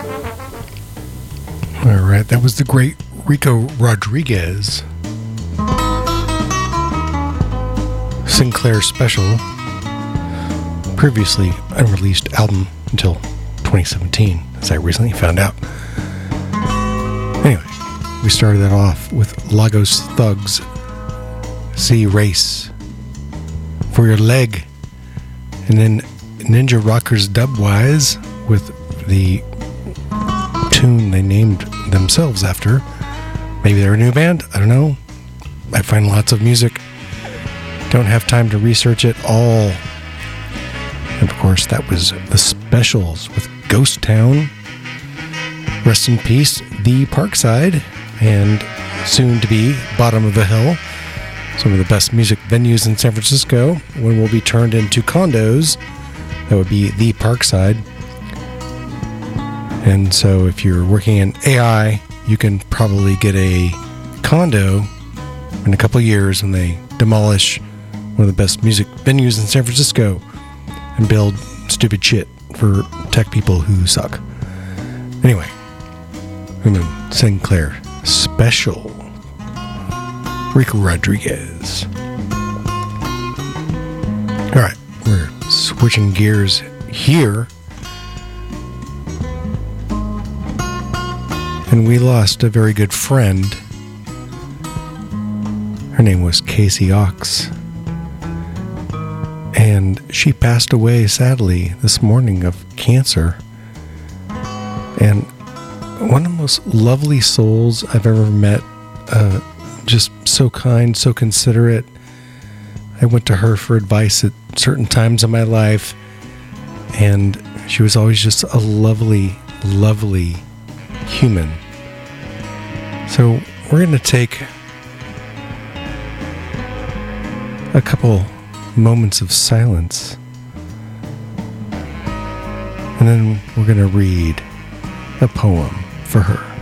All right, that was the great Rico Rodriguez. Sinclair Special. Previously unreleased album until 2017, as I recently found out. Anyway, we started that off with Lagos Thugs, See Race, For Your Leg, and then Ninja Rockers Dubwise with the tune they named themselves after. Maybe they're a new band, I don't know. I find lots of music, don't have time to research it all. And of course, that was The Specials with Ghost Town. Rest in peace, The Parkside, and soon to be Bottom of the Hill. Some of the best music venues in San Francisco when will be turned into condos. That would be The Parkside. And so if you're working in AI, you can probably get a condo in a couple of years when they demolish one of the best music venues in San Francisco and build stupid shit for tech people who suck. Anyway, Sinclair Special. Rico Rodriguez. All right, we're switching gears here. And we lost a very good friend. Her name was Casey Ox. And she passed away, sadly, this morning of cancer. And one of the most lovely souls I've ever met. Just so kind, so considerate. I went to her for advice at certain times in my life. And she was always just a lovely, lovely human. So we're going to take a couple moments of silence, and then we're going to read a poem for her.